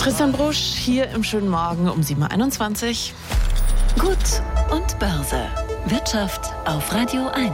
Tristan Brusch hier im schönen Morgen um 7.21 Uhr. Gut und Börse. Wirtschaft auf Radio 1.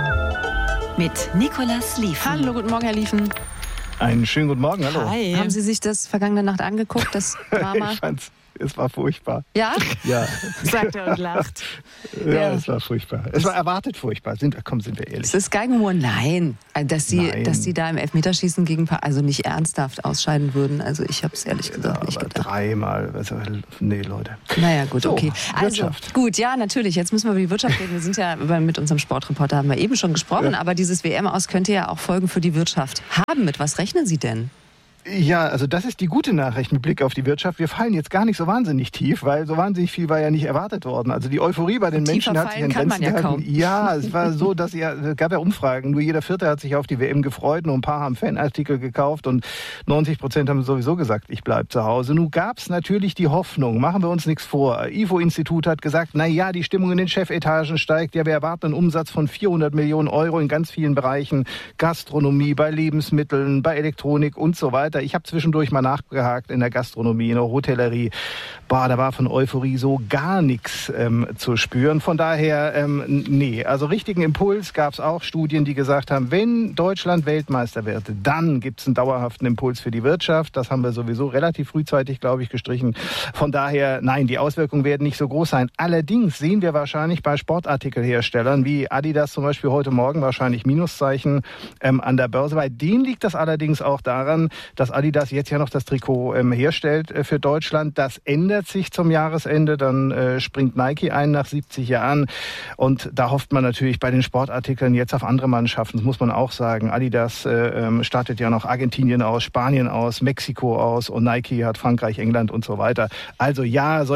Mit Nicolas Liefen. Hallo, guten Morgen, Herr Liefen. Einen schönen guten Morgen, hallo. Hi. Haben Sie sich das vergangene Nacht angeguckt, das Drama? Ich fand's, es war furchtbar. Ja? Ja. Sagt er und lacht. Ja, es war furchtbar. Es war erwartet furchtbar. Sind wir ehrlich. Es ist Geigenhumor. Nein. Dass Sie da im Elfmeterschießen gegen also nicht ernsthaft ausscheiden würden. Also ich habe es ehrlich gesagt nicht gedacht. Dreimal. Also, nee, Leute. Naja, gut, so, okay. Also, Wirtschaft. gut, ja, natürlich. Jetzt müssen wir über die Wirtschaft reden. Wir sind ja mit unserem Sportreporter, haben wir eben schon gesprochen. Ja. Aber dieses WM-Aus könnte ja auch Folgen für die Wirtschaft haben. Mit was rechnen Sie denn? Ja, also das ist die gute Nachricht mit Blick auf die Wirtschaft. Wir fallen jetzt gar nicht so wahnsinnig tief, weil so wahnsinnig viel war ja nicht erwartet worden. Also die Euphorie bei den Menschen hat sich an Grenzen gehalten. Ja, es war so, dass es gab ja Umfragen. Nur jeder Vierte hat sich auf die WM gefreut. Nur ein paar haben Fanartikel gekauft und 90% haben sowieso gesagt, ich bleib zu Hause. Nun gab's natürlich die Hoffnung, machen wir uns nichts vor. IFO-Institut hat gesagt, na ja, die Stimmung in den Chefetagen steigt. Ja, wir erwarten einen Umsatz von 400 Millionen Euro in ganz vielen Bereichen. Gastronomie, bei Lebensmitteln, bei Elektronik und so weiter. Ich habe zwischendurch mal nachgehakt in der Gastronomie, in der Hotellerie. Da war von Euphorie so gar nichts zu spüren. Von daher, nee. Also richtigen Impuls gab es auch. Studien, die gesagt haben, wenn Deutschland Weltmeister wird, dann gibt es einen dauerhaften Impuls für die Wirtschaft. Das haben wir sowieso relativ frühzeitig, glaube ich, gestrichen. Von daher, nein, die Auswirkungen werden nicht so groß sein. Allerdings sehen wir wahrscheinlich bei Sportartikelherstellern wie Adidas zum Beispiel heute Morgen wahrscheinlich Minuszeichen an der Börse. Bei denen liegt das allerdings auch daran, dass Adidas jetzt ja noch das Trikot herstellt für Deutschland. Das ändert sich zum Jahresende. Dann springt Nike ein nach 70 Jahren. Und da hofft man natürlich bei den Sportartikeln jetzt auf andere Mannschaften. Das muss man auch sagen. Adidas startet ja noch Argentinien aus, Spanien aus, Mexiko aus und Nike hat Frankreich, England und so weiter. Also ja,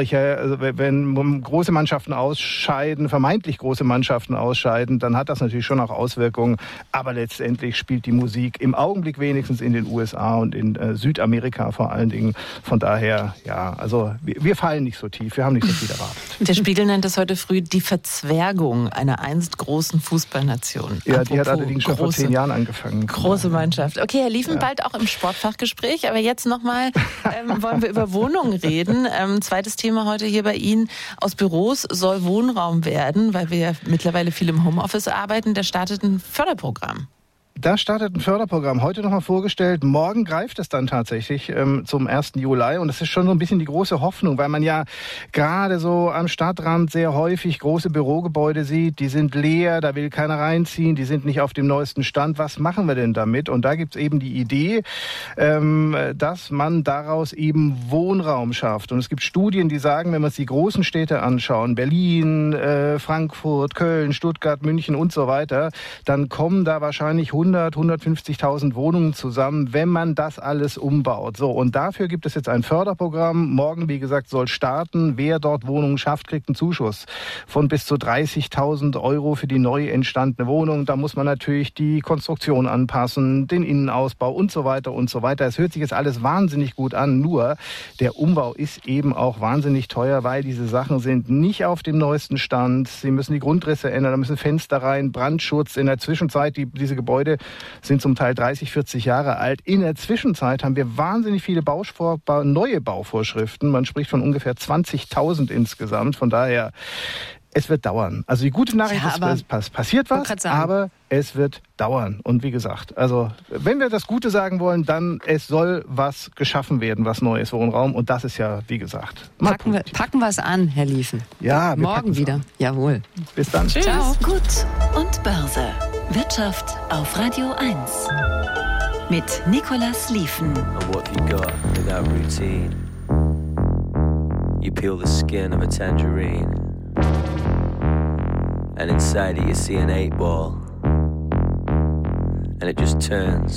wenn große Mannschaften ausscheiden, vermeintlich große Mannschaften ausscheiden, dann hat das natürlich schon auch Auswirkungen. Aber letztendlich spielt die Musik im Augenblick wenigstens in den USA und in Südamerika vor allen Dingen. Von daher, ja, also wir fallen nicht so tief, wir haben nicht so viel erwartet. Der Spiegel nennt es heute früh die Verzwergung einer einst großen Fußballnation. Ja, die hat allerdings schon vor 10 Jahren angefangen. Große Mannschaft. Okay, Herr Liefen, bald auch im Sportfachgespräch, aber jetzt nochmal wollen wir über Wohnungen reden. Zweites Thema heute hier bei Ihnen. Aus Büros soll Wohnraum werden, weil wir ja mittlerweile viel im Homeoffice arbeiten. Da startet ein Förderprogramm. Da startet ein Förderprogramm, heute nochmal vorgestellt. Morgen greift es dann tatsächlich zum 1. Juli. Und das ist schon so ein bisschen die große Hoffnung, weil man ja gerade so am Stadtrand sehr häufig große Bürogebäude sieht. Die sind leer, da will keiner reinziehen, die sind nicht auf dem neuesten Stand. Was machen wir denn damit? Und da gibt's eben die Idee, dass man daraus eben Wohnraum schafft. Und es gibt Studien, die sagen, wenn wir uns die großen Städte anschauen, Berlin, Frankfurt, Köln, Stuttgart, München und so weiter, dann kommen da wahrscheinlich 150.000 Wohnungen zusammen, wenn man das alles umbaut. So, und dafür gibt es jetzt ein Förderprogramm. Morgen, wie gesagt, soll starten. Wer dort Wohnungen schafft, kriegt einen Zuschuss von bis zu 30.000 Euro für die neu entstandene Wohnung. Da muss man natürlich die Konstruktion anpassen, den Innenausbau und so weiter und so weiter. Es hört sich jetzt alles wahnsinnig gut an, nur der Umbau ist eben auch wahnsinnig teuer, weil diese Sachen sind nicht auf dem neuesten Stand. Sie müssen die Grundrisse ändern, da müssen Fenster rein, Brandschutz. In der Zwischenzeit, diese Gebäude sind zum Teil 30, 40 Jahre alt. In der Zwischenzeit haben wir wahnsinnig viele neue Bauvorschriften. Man spricht von ungefähr 20.000 insgesamt. Von daher, es wird dauern. Also die gute Nachricht ist, es passiert was, aber es wird dauern. Und wie gesagt, also wenn wir das Gute sagen wollen, dann es soll was geschaffen werden, was Neues Wohnraum. Und das ist ja, wie gesagt, packen wir es an, Herr Liefen. Ja, morgen wieder. Jawohl. Bis dann. Tschüss. Ciao. Gut und Börse. Wirtschaft auf Radio 1. Mit Nicolas Liefen. And what you got in that routine? You peel the skin of a tangerine, and inside it you see an 8-ball, and it just turns